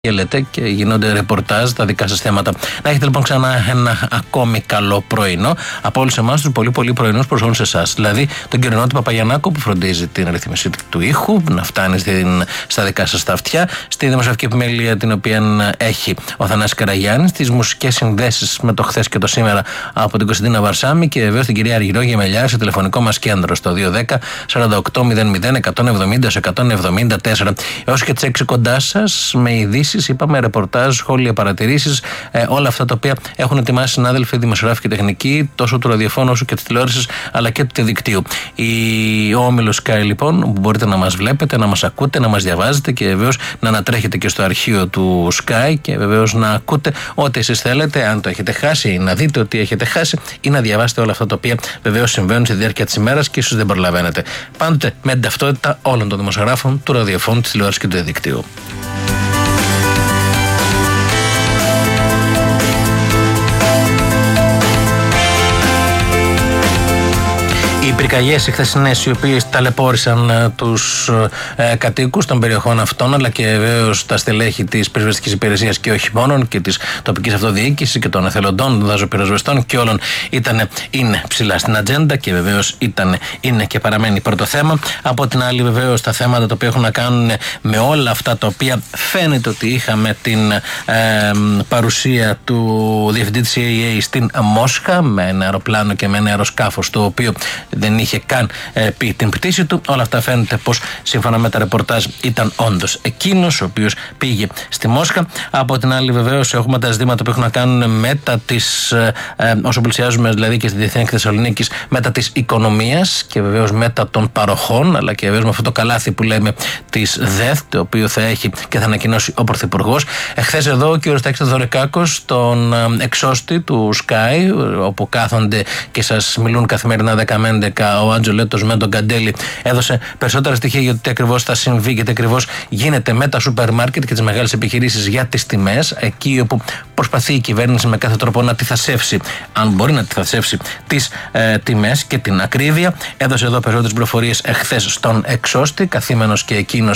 και γίνονται ρεπορτάζ τα δικά σας θέματα. Να έχετε λοιπόν ξανά ένα ακόμη καλό πρωινό από όλους εμάς τους πολύ πρωινούς προς όλους εσάς. Δηλαδή τον κύριο Νότι Παπαγιαννάκο που φροντίζει την ρυθμίση του ήχου να φτάνει στα δικά σας τα αυτιά, στη δημοσιογραφική επιμέλεια την οποία έχει ο Θανάσης Καραγιάννης, στις μουσικές συνδέσεις με το χθες και το σήμερα από την Κωνσταντίνα Βαρσάμη και βεβαίως την κυρία Αργυρό Γεμελιά σε τηλεφωνικό μας κέντρο στο 210-4800-174. Έως και τις 6 κοντά σας με ειδήσεις, είπαμε, ρεπορτάζ, σχόλια, παρατηρήσεις, όλα αυτά τα οποία έχουν ετοιμάσει συνάδελφοι δημοσιογράφοι και τεχνικοί, τόσο του ραδιοφώνου όσο και της τηλεόρασης, αλλά και του δικτύου. Ο όμιλος Sky, λοιπόν, που μπορείτε να μας βλέπετε, να μας ακούτε, να μας διαβάζετε και βεβαίως να ανατρέχετε και στο αρχείο του Sky και βεβαίως να ακούτε ό,τι εσείς θέλετε, αν το έχετε χάσει, ή να δείτε ότι έχετε χάσει, ή να διαβάσετε όλα αυτά τα οποία βεβαίως συμβαίνουν στη διάρκεια της ημέρας και ίσως δεν προλαβαίνετε. Πάντοτε με την ταυτότητα όλων των δημοσιογράφων, του ραδιοφώνου, της τηλεόρασης και του δικτύου. Οι πυρκαγιές οι χθεσινές, οι οποίες ταλαιπώρησαν τους κατοίκους των περιοχών αυτών, αλλά και βεβαίως τα στελέχη της πυροσβεστικής υπηρεσίας και όχι μόνον, και της τοπικής αυτοδιοίκησης και των εθελοντών, των δαζοπυροσβεστών και όλων, είναι ψηλά στην ατζέντα και βεβαίως είναι και παραμένει πρώτο θέμα. Από την άλλη, βεβαίως, τα θέματα τα οποία έχουν να κάνουν με όλα αυτά τα οποία φαίνεται ότι είχαμε την παρουσία του διευθυντή της CAA στην Μόσχα, με ένα αεροπλάνο και με ένα αεροσκάφος το οποίο δεν είχε καν πει την πτήση του. Όλα αυτά φαίνεται πως σύμφωνα με τα ρεπορτάζ ήταν όντως εκείνος ο οποίος πήγε στη Μόσχα. Από την άλλη, βεβαίως, έχουμε τα ζητήματα που έχουν να κάνουν μετά τις, όσο πλησιάζουμε δηλαδή και στη Διεθνή Έκθεση Θεσσαλονίκης, μετά της οικονομίας και βεβαίως μετά των παροχών, αλλά και βεβαίως με αυτό το καλάθι που λέμε της ΔΕΘ, το οποίο θα έχει και θα ανακοινώσει ο Πρωθυπουργός. Εχθές εδώ ο κ. Τάκης Θεοδωρικάκος, τον εξώστη του Sky, όπου κάθονται και σας μιλούν καθημερινά 10 με 11, ο Άντζολέτος με τον Καντέλη, έδωσε περισσότερα στοιχεία για το τι ακριβώς θα συμβεί και τι ακριβώς γίνεται με τα σούπερ μάρκετ και τις μεγάλες επιχειρήσεις για τις τιμές, εκεί όπου προσπαθεί η κυβέρνηση με κάθε τρόπο να τιθασεύσει, αν μπορεί να τιθασεύσει, τις τιμές και την ακρίβεια. Έδωσε εδώ περισσότερες πληροφορίες εχθές στον εξώστη, καθήμενος και εκείνος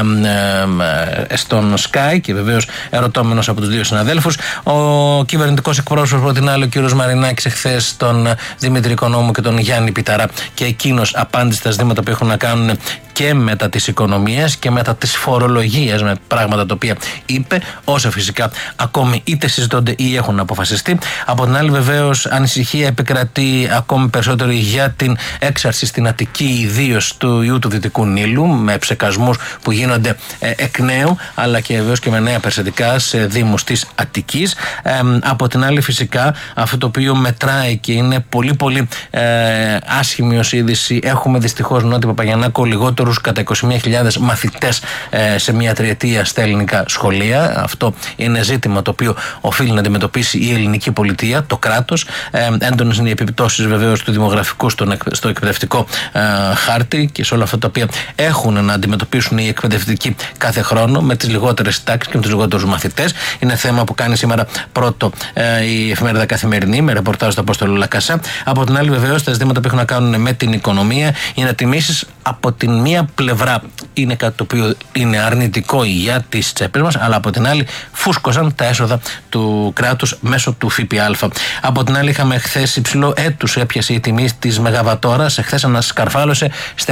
στον Sky και βεβαίως ερωτώμενος από τους δύο συναδέλφους. Ο κυβερνητικός εκπρόσωπος από την άλλη, ο κ. Μαρινάκης, εχθές τον Δημήτρη Οικονόμου και τον Γιάννη Πιταρά, και εκείνος απάντησε στα ζητήματα που έχουν να κάνουν και μετά τις οικονομίες και μετά τις φορολογίες, με πράγματα τα οποία είπε, όσα φυσικά ακόμη είτε συζητώνται ή έχουν αποφασιστεί. Από την άλλη, βεβαίως, ανησυχία επικρατεί ακόμη περισσότερο για την έξαρση στην Αττική, ιδίως του ιού του Δυτικού Νείλου, με ψεκασμούς που γίνονται εκ νέου, αλλά και βεβαίως και με νέα περιστατικά σε δήμους της Αττικής. Από την άλλη, φυσικά, αυτό το οποίο μετράει και είναι πολύ άσχημη ως είδηση, έχουμε δυστυχώς, Νότι Παπαγιαννάκο, λιγότερους κατά 21.000 μαθητές σε μια τριετία στα ελληνικά σχολεία. Αυτό είναι ζήτημα το οποίο οφείλει να αντιμετωπίσει η ελληνική πολιτεία, το κράτος. Έντονες είναι οι επιπτώσεις βεβαίως του δημογραφικού στο εκπαιδευτικό χάρτη και σε όλα αυτά τα οποία έχουν να αντιμετωπίσουν οι εκπαιδευτικοί κάθε χρόνο, με τις λιγότερες τάξεις και με τους λιγότερους μαθητές. Είναι θέμα που κάνει σήμερα πρώτο η εφημερίδα Καθημερινή με ρεπορτάζ του Απόστολου Λακασά. Από την άλλη, βεβαίως, τα ζητήματα που έχουν να κάνουν με την οικονομία, οι ανατιμήσεις από την μία πλευρά είναι κάτι το οποίο είναι αρνητικό για τις τσέπες μας, αλλά από την άλλη φούσκωσαν τα έσοδα του κράτους μέσω του ΦΠΑ. Από την άλλη, είχαμε χθες υψηλό έτους, έπιασε η τιμή της Μεγαβατόρας, εχθές ανασκαρφάλωσε στα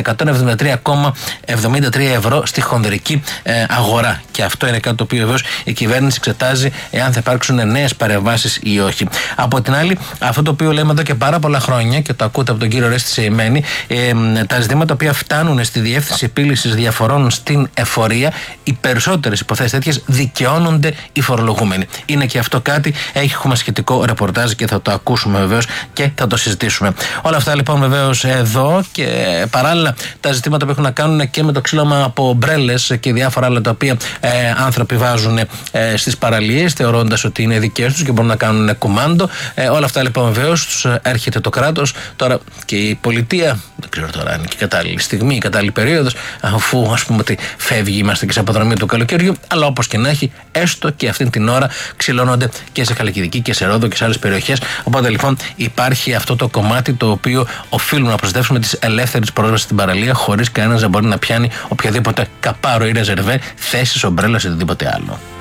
173,73 ευρώ στη χονδρική αγορά. Και αυτό είναι κάτι το οποίο βεβαίως η κυβέρνηση εξετάζει εάν θα υπάρξουν νέες παρεμβάσεις ή όχι. Από την άλλη, αυτό το οποίο λέμε εδώ και πάρα πολλά χρόνια και το ακούτε από τον κύριο Ρέστη Σεϊμένη, τα ζητήματα τα οποία φτάνουν στη Διεύθυνση Επίλυσης Διαφορών στην Εφορία, οι περισσότερες υποθέσεις τέτοιες δικαιώνονται οι φορολογούμενοι. Είναι και αυτό κάτι, έχουμε σχετικό ρεπορτάζ και θα το ακούσουμε βεβαίως και θα το συζητήσουμε. Όλα αυτά λοιπόν βεβαίως εδώ, και παράλληλα τα ζητήματα που έχουν να κάνουν και με το ξύλωμα από ομπρέλες και διάφορα άλλα τα οποία άνθρωποι βάζουν στις παραλίες, θεωρώντας ότι είναι δικές τους και μπορούν να κάνουν κουμάντο. Όλα αυτά λοιπόν βεβαίως τους έρχεται το κράτος τώρα και η πολιτεία. Δεν ξέρω τώρα αν είναι και η κατάλληλη στιγμή, η κατάλληλη περίοδος, αφού ας πούμε ότι φεύγει, είμαστε και σε αποδρομή του καλοκαιριού. Αλλά όπως και να έχει, έστω και αυτήν την ώρα ξυλώνονται και σε Χαλκιδική και σε Ρόδο και σε άλλες περιοχές. Οπότε λοιπόν υπάρχει αυτό το κομμάτι το οποίο οφείλουμε να προστατεύσουμε, της ελεύθερης πρόσβασης στην παραλία, χωρίς κανένας να μπορεί να πιάνει οποιαδήποτε καπάρο ή ρεζερβέ, θέσεις, ομπρέλα ή οτιδήποτε άλλο.